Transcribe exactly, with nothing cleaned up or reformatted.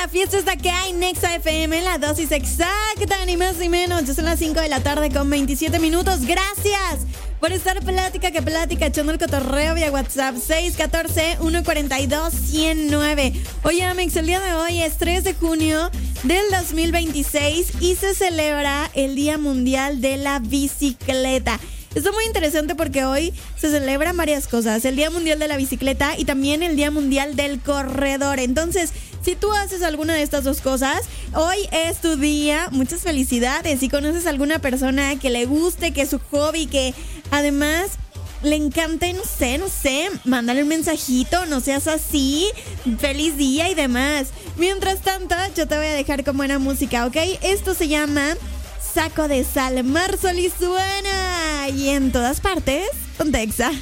la fiesta es la que hay en Exa F M, la dosis exacta, ni más ni menos. Ya son las cinco de la tarde con veintisiete minutos. Gracias por estar plática que plática, echando el cotorreo vía WhatsApp seis uno cuatro, uno cuatro dos, uno cero nueve. Oye, Amex, el día de hoy es tres de junio del dos mil veintiséis y se celebra el Día Mundial de la Bicicleta. Está muy interesante porque hoy se celebran varias cosas, el Día Mundial de la Bicicleta y también el Día Mundial del Corredor. Entonces, si tú haces alguna de estas dos cosas, hoy es tu día. Muchas felicidades. Si conoces a alguna persona que le guste, que es su hobby, que además le encante, no sé, no sé, mándale un mensajito, no seas así, feliz día y demás. Mientras tanto, yo te voy a dejar con buena música, ¿ok? Esto se llama Saco de Sal. Mar Solís suena y en todas partes, con Exa.